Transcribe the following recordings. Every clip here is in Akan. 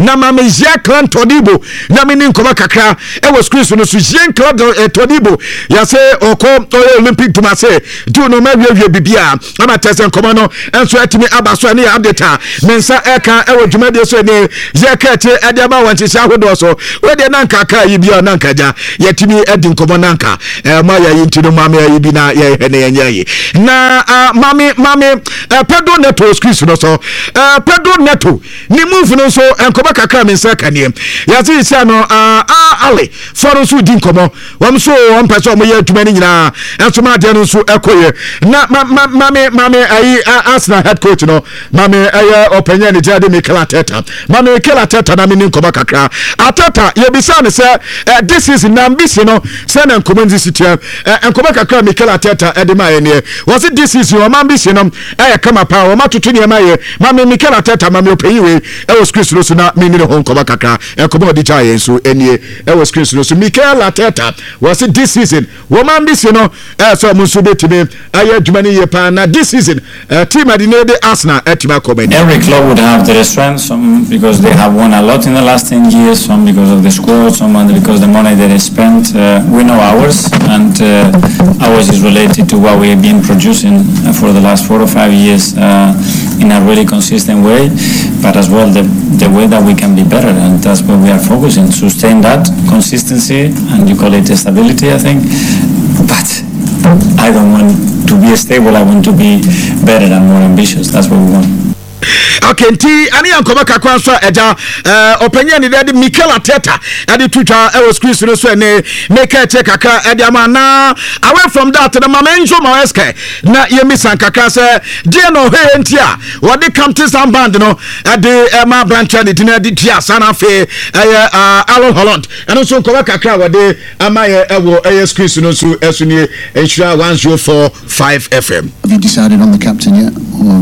na mame Jean Claude Todibo na me ni nkoma kakra e wo screen so no so Jean Claude Todibo ya se oko Olympic Dumase do no ma wie bibia ama tese nkoma no enso atimi aba so ne update mensa eka e wo dwumade so ne je kete ade aba wanchisi ahodo so we de nanka ka yi bia nanka ja yatimi edi nkoma nanka ma ya yintino mame ya bi na ye hene yenye na mame Pedro Neto screen no so Pedro Neto ni move no so nkoma kakra mensa kanie ya se sia no ale for so di nkoma wam so won pese mo ye adwuma ni nyina enso ma de no so ekoye na mame ayi Arsenal head coach no mame ayi openya ni jade Mikel Arteta mame Mikel Arteta na me ni nkoma kakra Arteta ye bisa ne se this is ambition no se na nkoma nzi sitia nkoma kakra Mikel Arteta edema ye ne was it this is your ambition no kama pa o matutu ne ma ye mame Mikel Arteta mame openyi we was Chris no so na me ni ho nkoma kakra nkoma di cha ye so enie was Chris no so Mikel Arteta was it this season wo ambition no so mo so betime ayi adwuma ni ye pa na this season team adinede Arsenal etima comment. Every club would have their strengths, some because they have won a lot in the last 10 years, some because of the squad, some because the money they spent. We know ours, and ours is related to what we have been producing for the last 4 or 5 years in a really consistent way, but as well the way that we can be better, and that's what we are focusing, sustain that consistency, and you call it stability, I think, but I don't want to be stable, I want to be better and more ambitious. That's what we want. Okay, ani ankoma kakwa so eja openya ni de Mikel Arteta ade twitwa e was Chris no so ne make check kakra ade amana away from that the mamenjo maweske na yemisan kakra se die no he ntia wo de Captain Band no ade ma branch ne dina de tia sana fe Alan Holland and so nkoma kakra wo de amaye ewo Chris no so esuni ensure 104.5 FM. Have you decided on the captain yet?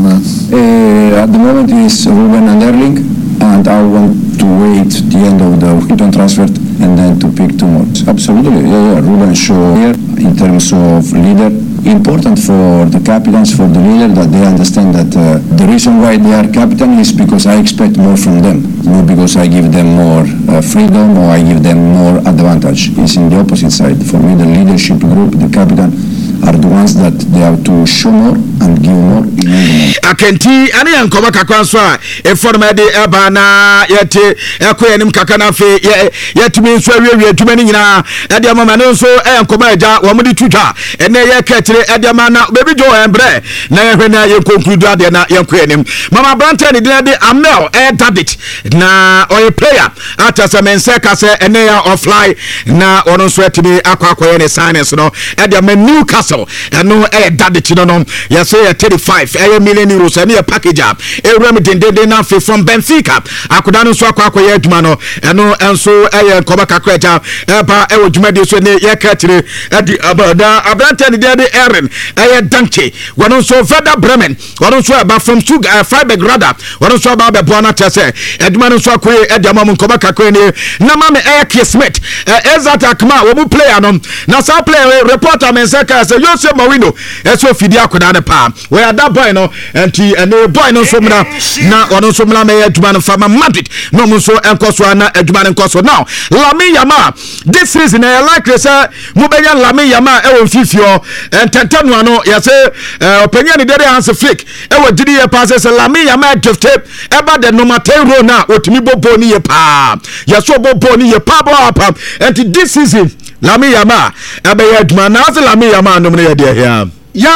At the moment is Ruben and Erling, and I want to wait the end of the window transfer and then to pick two more. Absolutely, yeah. Ruben show here in terms of leader. Important for the captains, for the leader, that they understand that the reason why they are captain is because I expect more from them, not because I give them more freedom or I give them more advantage. It's in the opposite side. For me, the leadership group, the captain, are the ones that they have to show more and give more. Akenti ani ankoma kakwa so a informa de eba na yete ekoyenim kakana fe yetumi nso awie adwuma ni nyina ade amama no nso ankoma eja wo mudi twitwa ene ye ketire ade amana na bebi jo embre na yehwe na ye conclude ade na yenkoyenim mama branta ni de Amel Dadit na oye player atasa menseka se ene ya offline na ono nso etimi akwakoye ne signs no ade ma Newcastle eno Dadit no yese 35 million euros and a package up dende na fe from Benfica akoda no so akwakoye adwuma no eno enso koba kakreta ba dwuma de so ne ye katire adi abada abranta ne de Erin Danke wono so Werder Bremen wono so aba from Freiburg rather wono so aba be bona tese adwuma no so akoye adwuma mo koba kakoye ne na ma me Smith Ezat Akma wo mu player no na sa player reporter men say ka say Jose Mourinho eso fidi akoda ne pa we ada boy no enti ene boy no so mra na ono so mra me adwuma no fama Madrid no mo so enkoso na adwuma no enkoso now Lamine Yamal this season I like to say mo benya Lamine Yamal e won fifio ententanu ano ya say openya ni dede Hans Flick e wo didi ye pass say Lamine Yamal drift eba the number 10 row na otimi bobo ni ye pa ya so bobo ni ye pa ba enti this season Lamine Yamal ebe ye adwuma na say Lamine Yamal no me de here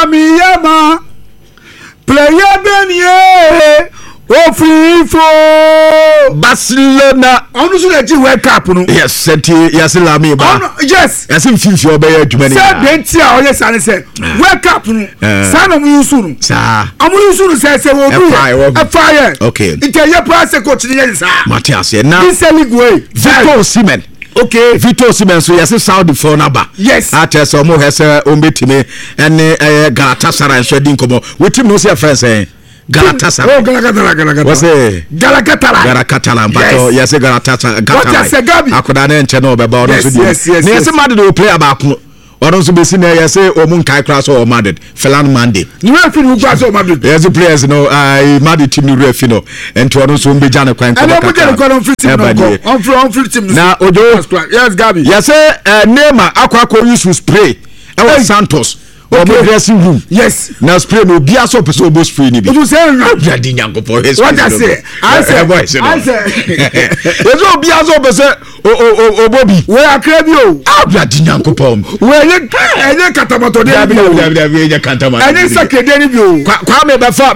Yamal player benye ofifo Barcelona onu so let World Cup no yes senti yes Lamine ba yes yes mfifi obeye adwuma ni say denti a oye sane say World Cup no sana mu yusu no sa amu yusu no say wo bi fire okay ite price coach ni yes sa Matias na this league way Victor Osimhen okay Victor Osimhen so yes Saudi for number yes atese omo hese ombetime ene Galatasaray so di nkomo wetim no say friends Galatasaray. Galatasaray. What's it? Galatasaray. But yes, Galatasaray. Akoda na nche no be ba no so di. Yes, mad do play about ɔno nso bɛsi na yɛsɛ ɔmu nkae kora so ɔ Madrid Ferland Mendy ni refi ni ugba so Madrid yes players no Madrid team ni refi no enti ɔno nso mbɛgya ne kwan kɔba on free team na ojo yes Gabi yɛsɛ Neymar akɔ use spray ɛwɔ Santos omo dressing room yes na spray no bia so person obo spray ni bi you say bradi nyankopɔ what I say yeso bia so person obo bi we akra bi o bradi nyankopɔ we enye katamato de bi o enye katamato enye sakede ni bi o kwa me befa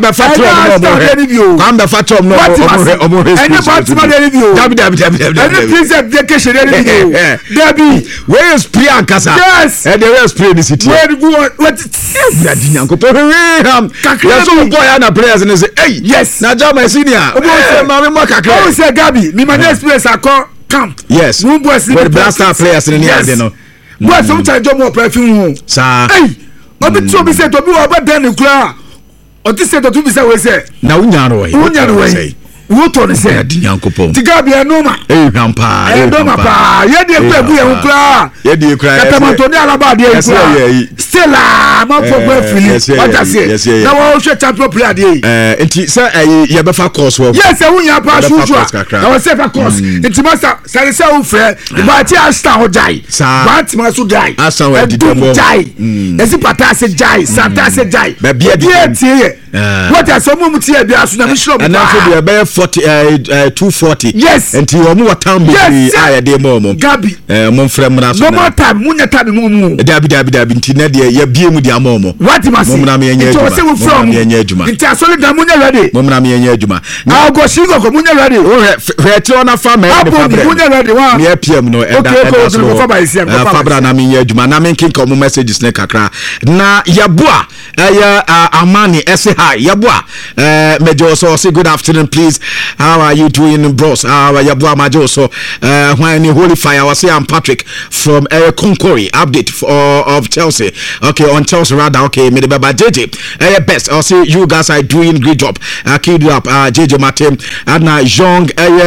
tom no omo enye Fatima de bi o enye princess de ke shere ni bi o Dabi we spray ankasa yes and the spray ni city we go what bradi nyankopɔ yeso boy na players ni say hey yes na jama senior ma me mo kakra o say Gabi mi man experience akọ camp yes no boys with blaster players ni ade no boys some charge mo perfume sa hey obi tí obi say to bi wa ba dan ni kura o ti say to bi say we say na unya no we wo to ne say nyankopɔ ti Gabi enoma hampa enoma pa ye de pe bu ye kura ye de kura katamato ni alaba de kura stella ma fo gbe fili what I say na wo hwe champion player de enti say ye be fa course wo yes e wunya pa shushu na wo say fa course enti master say say wo frɛ ba ti asta ho jai ba ti ma so jai asta wo di demo jai esi pata se jai santa se jai be bia tie what I say mo tie bia so na mi shiro and na be 240 yes enti wo mo watan bi a ye de mo Gabi mo frɛ mra so no more time munya time mo dabi nti na de ye bie mu de amomo what must mo mra me yenye adwuma so we from yenye adwuma nti asole da munya ready mo mra me yenye adwuma na go shingo ko munya ready o he tiro na fa me ne fa bre munya ready wa me PM no fa na me yenye adwuma na me nkin ko mo messages ne kakra na yaboa Amani ese hi yaboa mejo so say good afternoon please how are you doing bros yaboa majo so when holy fire was say I'm Patrick from Konkori update of Chelsea okay on Chelsea rather okay me the baba JJ best I'll say you guys are doing great job keep it up JJ Martin and young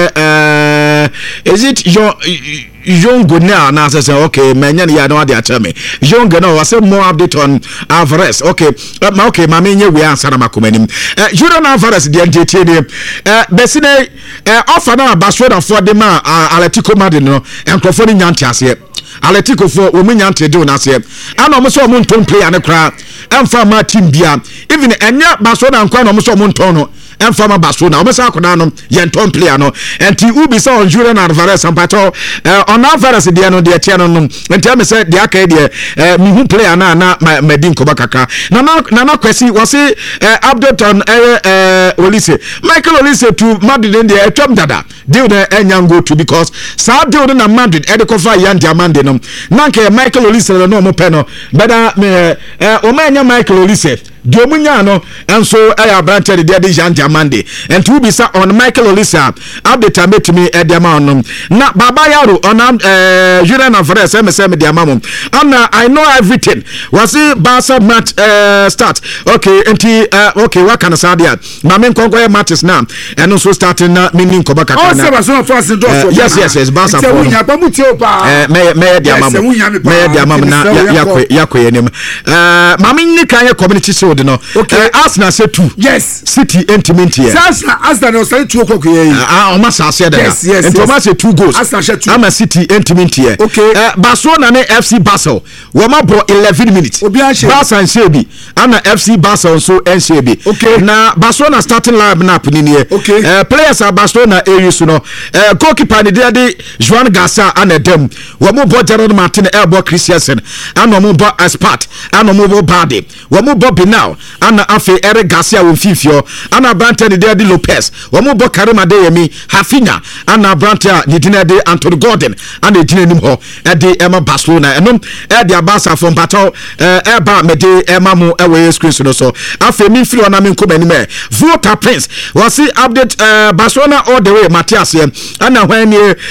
is it young now say okay menya ya no dey tell me young now say more update on Alvarez okay okay ma menye we answer na makomanim Julian Alvarez dey NJT besine offer na Barcelona for dem Atletico Madrid no enkrofo ni nyante ase Atletico for wo nyante de na ase ana mo so mo nton player ne kra emfa ma team bia even enya Barcelona nkwa na mo so mo nton no emfa ma Barcelona o mesa akoda no ye nton player no enti ubi say on Julian Alvarez ampato on Alvarez de no de tie no enti am say de aka de mi hu player na medin ko bakaka na kwesi was say update on Olise Michael Olise to Madrid in the etwam dada deal na enyango to because sa deal na Madrid e de kofa yan diamande no nanke Michael Olise no mo pe no beda me o ma nya Michael Olise di omunya no enso ya branch de de Jean Diamande and to be sa on Michael Olise update ametimi e de ma no na baba yaro on Julian Alvarez me de amamo and I know everything was it Barca match start okay enti okay what can say there ma men konko matches now and also starting na meaning ko baka na yes Barca for me de amamo na yakoye nim ma men ni kan community show no okay Arsenal say 2 yes City intimate here Arsenal no say 2 o'clock here o ma say there yes and Thomas say 2 goals Arsenal say 2 I'm a City intimate here okay Barcelona na FC Basel wo ma bro 11 minutes Barca and Shebi and FC Basel so NCB okay na Barcelona starting lineup ni here okay players are Barcelona use no goalkeeper ni de Joan Garcia and dem wo mo bo Gerard Martin elbow Christensen and wo mo bo Aspat and wo mo bo Bade wo mo bo Binal and afi Eric Garcia wo fifio and Brante ni de Lopez wo mo bo Karim Adeyemi Hafinha and Brante ni de Anthony Gordon and the nim ho e de Emma Barcelona enom e de Barca from battle e ba me de Emma mo e we screen so afi mi free ona me nkomanim e Volta Prince was see update Barcelona all the way Matthias here and when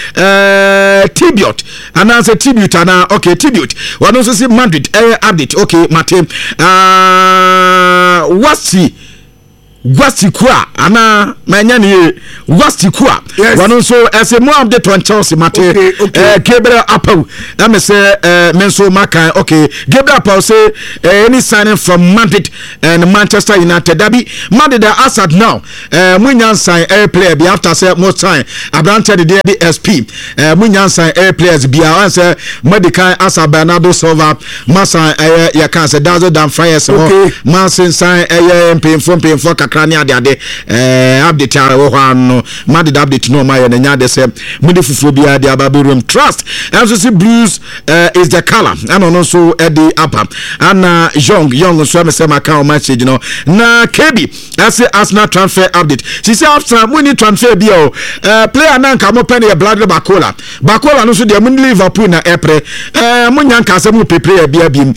Tribute and as a tribute and okay tribute one also see Madrid update okay Martin what's he Wastikua ana manyane Wastikua wano so ese mo update on Chelsea mate Gabriel Apau na say menso maka okay Gabriel Apau say any signing from Madrid and Manchester United dabi Madrid Assad now munyan sign air player be after say more time Abrante the SP munyan sign air players be answer Medical Assad Bernardo Silva masa ya kan say dazo dan fires masin sign MP from krani ade update ara wo hwan no Madrid update no ma ye na nya de se mudi fufuo bia de ababerum trust MCC Blues is the color and no so Eddie Abba and young so me say maka o message no na KB as Arsenal transfer update she say after we need transfer bia player na nka mo pen ye Bradley Bakola no so de mun Liverpool na April munya nka se mu prepare bia bim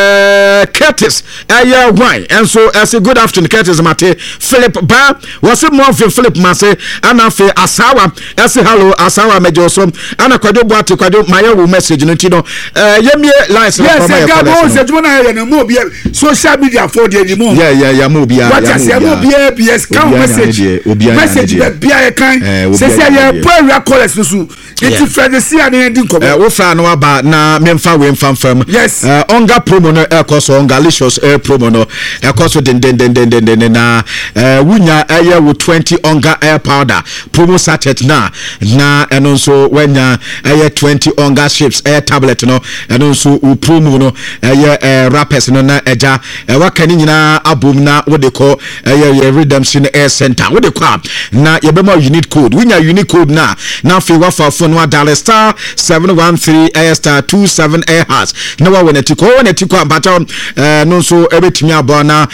Curtis why and so as a good afternoon Curtis Mate Philip Ba was more of Philip Masse and afi Asawa as hello Asawa mejoso ana kwado boate kwado mayewu message no tino yemie license yes I got no say you na na mo bia social media for the anymore yeah mo bia what I say mo bia BS can message bia kan say ya prayer callers so it's Friday see and ending come wo fra no aba na memfa we mfam yes onga promo no ekoso onga licious promo no ekoso den na wunya aye wo 20 onga air powder promo sachet na eno so wenya aye 20 onga chips air tablet no eno so u promo no aye rappers no na eja wakani nyina abom na wo de ko aye redemption air center wo de kwa na yebema unique code wunya unique code na fi wafa phone wa dial star 713 air star 27 air has na wa weneti ko ambata no so ebetimi abona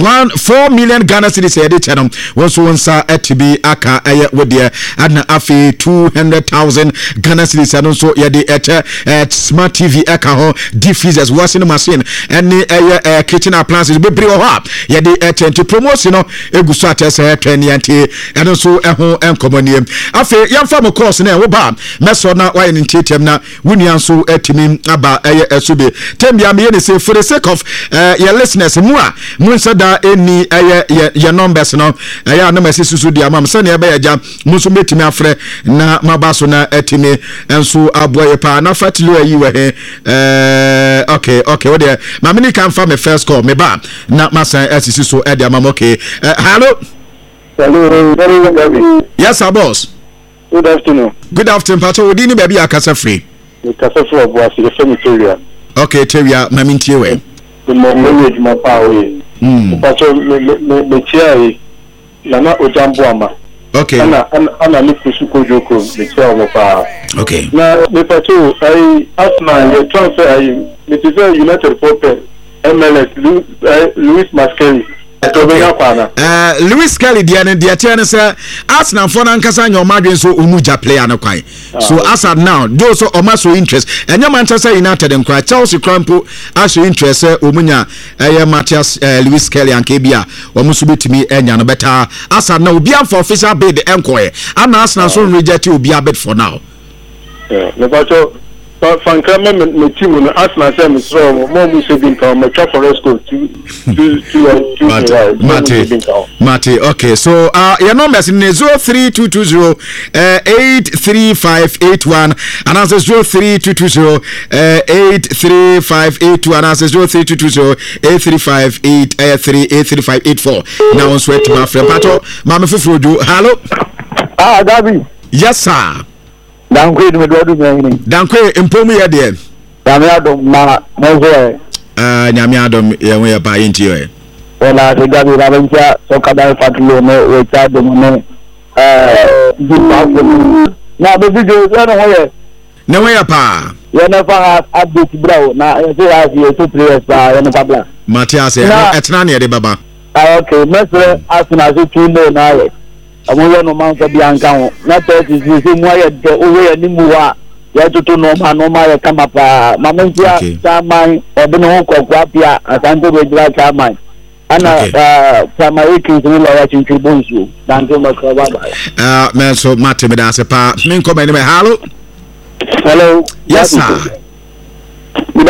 4 million Ghana cedis ede channel wonso wonsa atibi aka eye wode adna afi 200,000 Ghana cedis no so yede smart TV aka ho deep freezers washing machine any kitchen appliances bebre ho yede 20 promotion no eguso atese 20 anti eno so eho enkomoniem afi yamfa mo course na wo ba meso na why in TTM na wunia so atimi aba eye esube tembia me say for the sake of your listeners mu a munsa da eni your numbers no ya na message susu dia mam se na ebe ya munso betimi afre na mabaso na atimi enso aboye pa na fatilo ayi we he okay what there mamini can farm first call me ba na masan asisi so e dia mam okay hello very good. Yes sir boss. Good afternoon. Good afternoon Pato odini baby akasa free. Akasa free boss the cemetery. Okay Teria mamintie we. Mo ejuma pa we. Pato me chia na ojambo ama. Okay. Ana ni kusuko joko me chia mo pa. Okay. Na me pato ai Arsenal transfer ai me tive United for MLS Luis Mascherano. Luis Kelly dia tiane say Arsenal for na nkasa nya omadwen so umuja player no kwan so Assad now do so omaso interest enya Manchester United nkwa Chelsea crampo aso interest omunya Matthias Luis Kelly anka bia omuso betimi enya no beta Assad now obi am for official bid enkoe ana Arsenal so reject obi a bid for now le bato Fankama me team no Arsenal say me so mo mu se bin ka me twa forest go to Mate okay so your numbers in 03220 83581 and answer 03220 83581 and answer 03220 83584 now on sweat my friend Pato mama fufudu hello Gabi yes sir Dankwe me do me Dankwe empomu ye de Nyame adom ma mezo Nyame adom ye we ba yinti ye wala se Gabi na bencha so kada fatulo no we cha dom no na be video na ho ye na we ya pa ye na fa update bro na se ya fi to players pa ye na pa bla Matthias etna na ye de baba okay mesre Arsenal so 2-0 na ye amoyo no man so bianka ho na to ti se mu aye de owe ya ni mu wa ya tutu no ma ya kama pa mamentia chairman obino ho kokwa pia asante bejira chairman ana chairman ekins ni la chinchi bonsu danto makaba man so mate me da se pa min ko me hello yes sir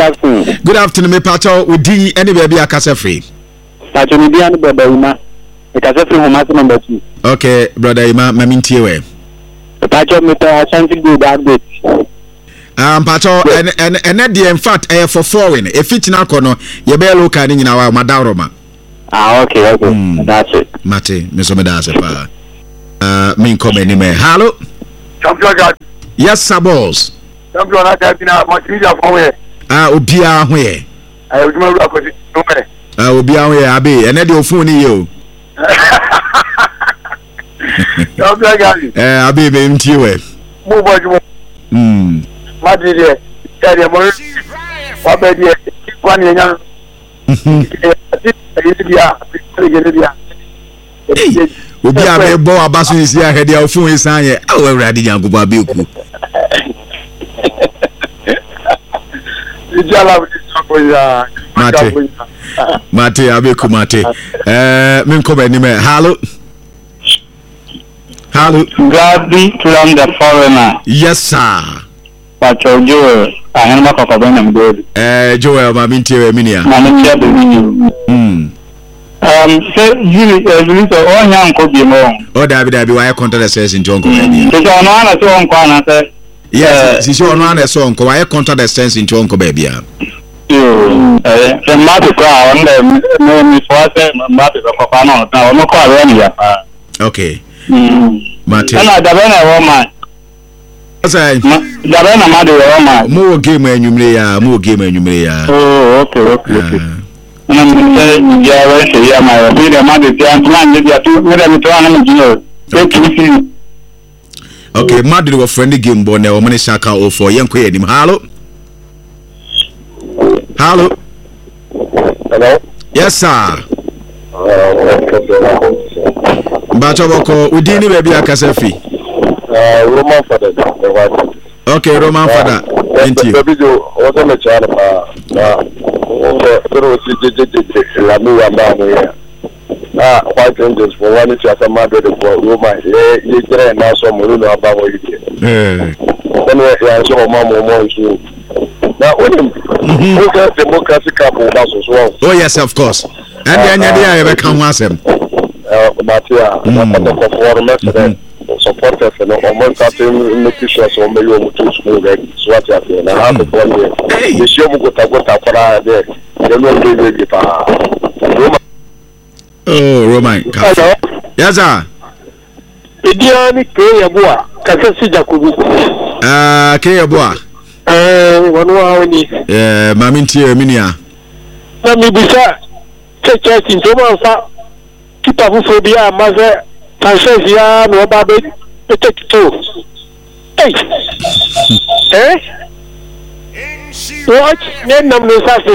good afternoon me pato odi any baby akasa free pato ni bia no baba uma Because if you want number 2. Okay, brother, Ima mamintie we. Pacho me pa Ashanti go that bit. Pacho and in fact for foreign if it na kono ye be local ni nyina wa madaroma. Okay. That's it. Mate, me so me da se pa. Me come anywhere. Hello. Champion God. Yes, sir, boss. Champion na ka bina multimedia for we. Obia ho ye. Ojuma ru akoti no me. Obia ho ye abi ene de ofun ni ye o. Champion God. Abi be mtie we. Mo boju. Madrid area mo wa be die kwani enya obi a be bo abaso isi ahede afun isan ye awo awrade nyankobo abeku mate abeku mate min ko be ni me hello Gladly from the foreigner. Yes, sir. Pacho Joel, I am not a problem good. Joel, my minty, minia. Say, you all young could be more. Oh, David, why contact says in John Cobain? Yes, she's on one song, why contact the sense in John Cobabia. The mother crown, the name is what the mother of Papa, now, no call any. Okay. Mate. And I don't know woman. Say, Davana Madu Roma. More game and you may, Oh, okay. And I'm saying, yeah, my opinion, Madu, okay, Madu was friendly game born or money shaka or for young queen. Hello. Hello. Yes, sir. Bachoboko, we didn't baby Akasefi. Roman father. Okay, Roman father. Thank you. Also, my child, white angels for one each other, mother for Roman. You can now some Muruno about what you did. Anyway, I saw Mamma Monsu. Now, when you look at the democracy couple, that's as well. Oh, yes, of course. And then I ever come once him. Matia, supporters and almost starting making sure so many of two smooth swat at the half of 1 year. The show got a there. They don't give it. Oh, Roman. Yes, sir. Idiani Kayabua, Kakasi Jakubu. Kayabua. 1 hour. Maminti Minia. Let me be sure. Check in Joma. Keep up with the mother. Tanzania no babe take two. Hey. What? Name no safi.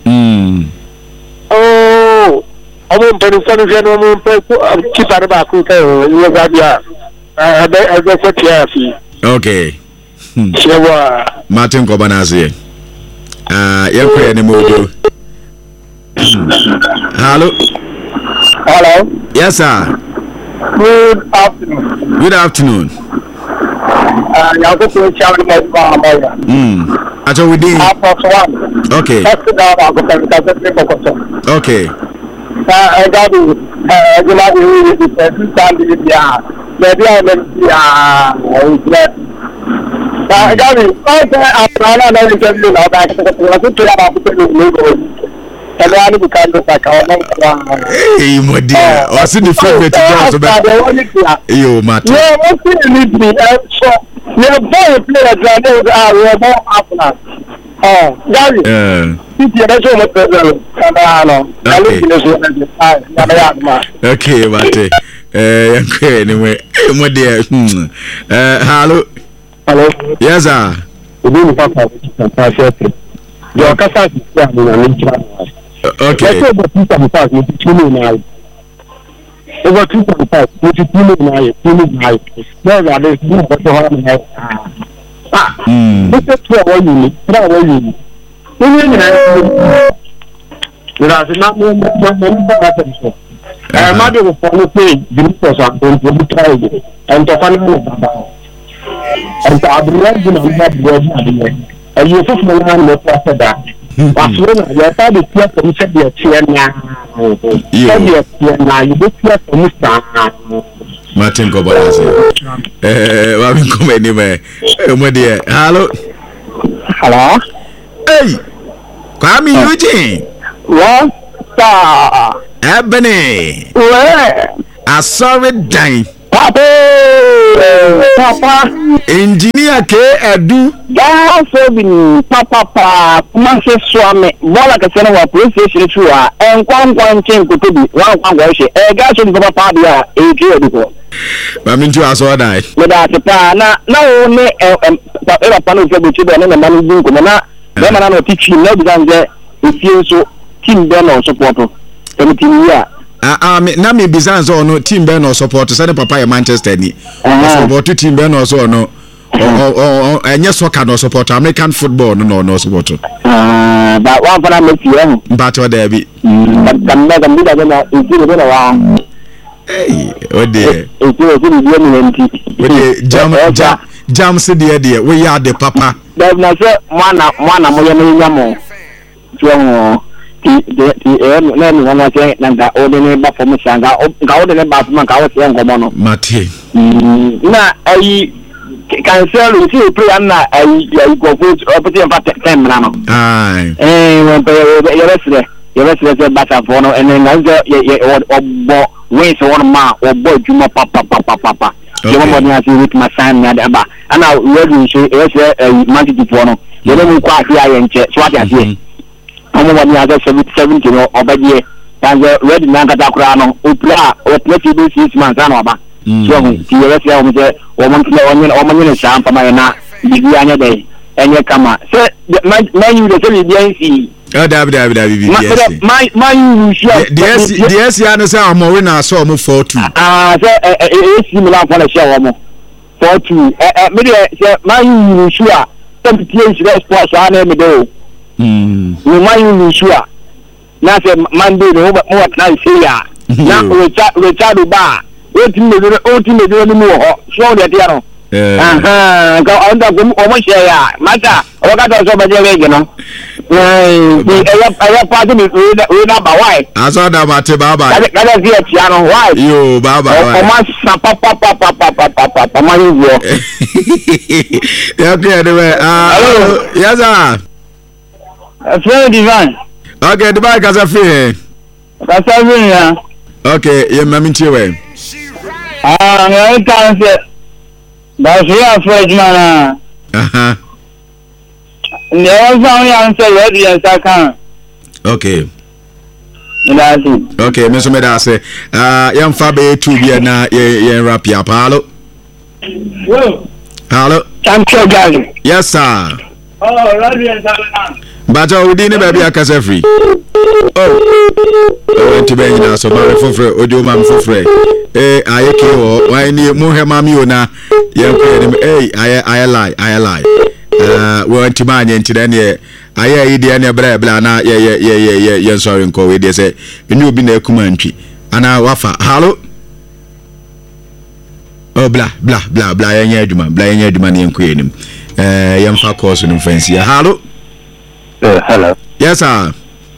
Oh. Omo mpenu fanu je no mo mpeku keep arba ku ka yo gabia. I go for tiafi. Okay. Shewa. Martin Kobanazie. Yakwe ni modo. Hello. Yes, sir. Good afternoon. Good afternoon. You're going to tell me about That's what we did. Okay. Okay. I got it. Hey, my dear. What's in the favorite job? You, Matt. Yeah, what's in the need? So, you're very players that are more after. Oh, Gary. Okay, Mate. Anyway, my dear. Hello. Yes, sir. Okay. Over 2.5, which is 2 million. Over 2.5, which is 2 million. 2 million. No, that is not what you have. This is what you need. What you need. There are not many people. I'm not going to say, because I'm going to try it. And to find out and to abroad, you know, and you put my hand with that. But when I had the clear commission, Martin Kobalasi. Wami come anywhere. Hello. Hello. Hey. Kwame Eugene. What? Ebony. Where? I saw it dying. Papa. Engineer K. Edu. Yeah, so been Papa. Kumase Swami. Bola kasana wa police station chua. Enkwan chen kutubi. Wa ngwaishe. Gaso ni Papa dia. Edu. Mamintu aso dai. Weda sepa na one era pano se buchi be na manu dinko na be na no teach na bi danze efie so team be no support em team ya na me bizanze ono team be no support say papa Manchester ni support team be no so no enye soccer no support American football no support ba wa fana me fie mbato da bi kan bi da na efie be na wa hey ode jam se de we ya de papa da na se mwana mo ye no nyamo tuo na ni wana se na da ode ne ba fo sanga ga ode ne ba fo ka wo se ngomo no mate na ayi cancel si play na ayi go vote opportunity for 10 na no ai won pe ye resle se bata fo no ene na ye obo we so one ma obo juma papa yo mo ni asi with my son na da ba ana we so e manti fo no ye no kwa afi aye nche so ati ati omo mo ni aga 70 no obaje tanzo ready na kata kura no opla o play 6 months ana ba so ti ye resle o mo je o mo ni sha mpa ma na bibi anya dai enye kama se man you de se bi ansi David BBS. My usual. DS ya say am we na so am 4-2. Say similar for the show am 4-2. Me say my usual. Temptation sports ana me do. My usual. Na say Monday no what na say ya. Na Richard ba. O ti me do ni mo ho. So de dia no. Ga onda go o mo share ya. Mata o ga to so ba je we no. I party me we na ba why aso da mate baba kada see a piano why yo baba o ma sa papa ma yo ya clear the way yes sir very divine okay the bike as a free ya okay ye mami ntiwe I can't say that's your friend man never found answer ready and second. Okay. Okay, Mr. Medase. Young Fabe to be na ye rap ya palo. Hello. Champion guy. Yes, sir. Oh, ready and second. But we didn't baby akase free. Oh, to be na so mare fofre odio mam fofre. Ayeke o why ni mo hema mi ona ye ko I lie. We want to man into then aye ide na bra na ye sorry nko we dey say enu obi na kumantwi ana wafa hallo oh bla yenya aduma na enko enim yemfa course no fancy hallo hello yes sir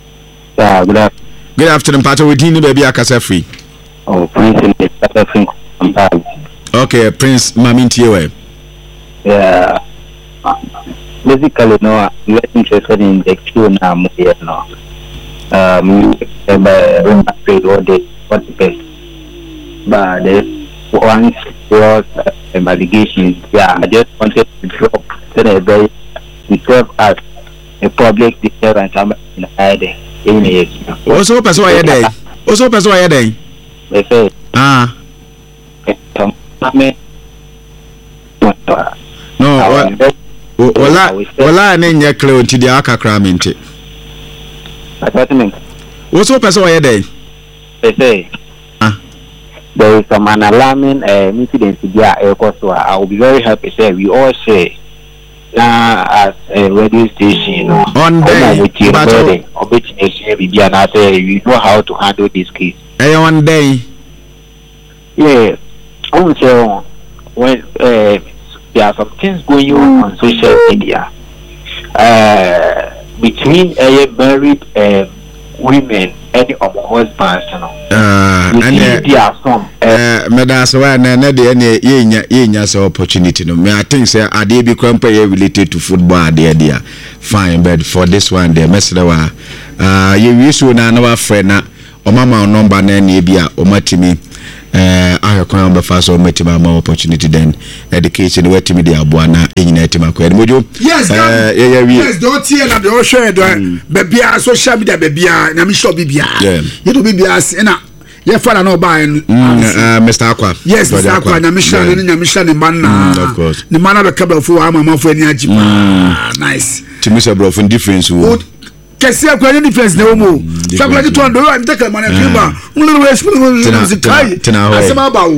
good afternoon pato we din baby akasa free oh prince okay prince mamintie we yeah basically no we're interested in the queue now no what the best but once was allegations I just wanted to drop to serve as a public deterrent in hiding also person why there they say no wala nenya clear to the akakra minti apartment what's up person why there they say there is some alarming incident here I will be very happy say we all say as a radio station on day we know how to handle this case one day yeah I would say when there are some things going on social media between married women any of the husbands, you know. Medasawa na de yenya so opportunity no. Me I think say ade bi kwampa related to football ade fine, but for this one the mesrewa you wish na wa friend na o mama number na e bia o matimi I can be fast or meet my opportunity then education where to me the abuana in etima ko mojo. Yes, yes, don't see na the share baby social media baby na me shop bibia. You do bibia na ye father no buy Mr. Aqua. Yes, Mr. Aqua na me share ni man na. Of course. Ni man na be kabel fu mama fu ani ajipa. Nice. To me say bro from difference wo. Kesi akwa ni difference na omo so akwa ni 200 am take man afimba nlo explain kai asema ba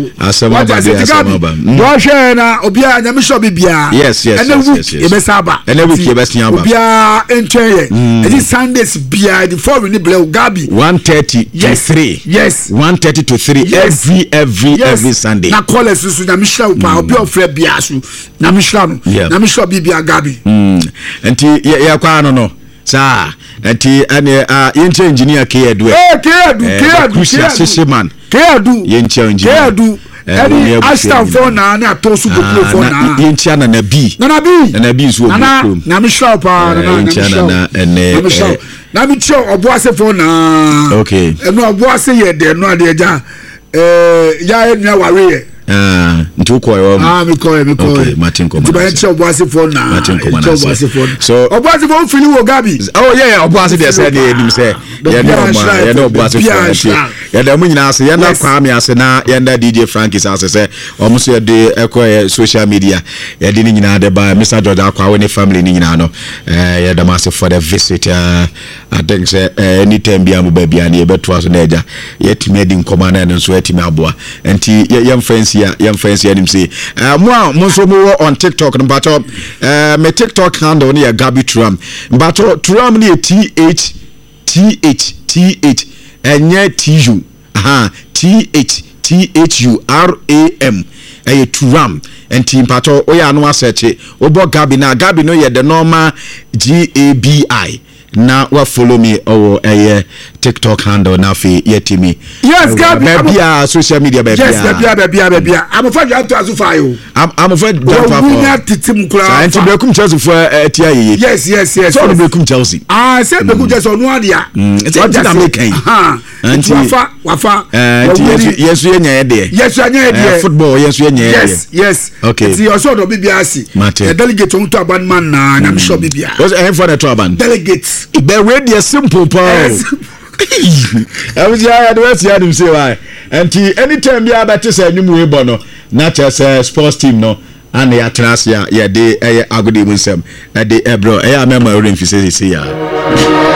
do share na obia nyame shop bibia yes e be saba and week e be sian ba obia entwe e Sundays bia the for ni blue gabi 1:30 to 3 yes 1:30 to 3 every Sunday na call susu na mishra pa obia ofre bia su na mishra no na mishra bibia gabi enti ya kwa no sa enti ane yenche engineer Kedu man Kedu yenche engineer Kedu Eddie Ashton phone na to su go phone na yenche na bi so na mi show pa na mi show oboase phone na okay no oboase ye de no ade ja ya enua ware nti uko yo me call okay Martin Komana tiba che oboase phone na Martin Komana so oboase phone fili wo gabi oboase de say dey dim say ye no oboase phone ye da mu nyina ase ye na kwa me ase na ye da DJ Frankis ase say omo so ye de ekọ social media ye de ni nyina de ba Mr. George Akwa we family ni nyina no ye da massive for the visit I think say anytime bia mo ba bia na ye beto aso na eja ye timi di Komana na so etimi aboa enti ye friends ya nim say mo so mo on TikTok no but me TikTok handle ne ya Gabi Turam but Turam ne TH enye TU THTHURAM Turam enti mpato o ya no asearch obo Gabi na Gabi no ye the normal GABI na wa follow me or TikTok handle na fi yetimi yes Gabi baby social media baby yes baby I'm afraid you have to azufa yo I'm afraid that for we not titim kura anti bekum Chelsea for tia ye yes so bekum Chelsea say bekum Chelsea onu adia it's what that make anti wafa yes ye nya de football yes ye nya yes okay ti oso do bibia asi the delegate on to abanman na I'm sure bibia was for the to aban delegates be ready simple power I was ya the West Yadum say why. And anytime you about to say new bono, not just a sports team no, and ya trans ya de agudi winsem, de bro, I remember ring fi say ya.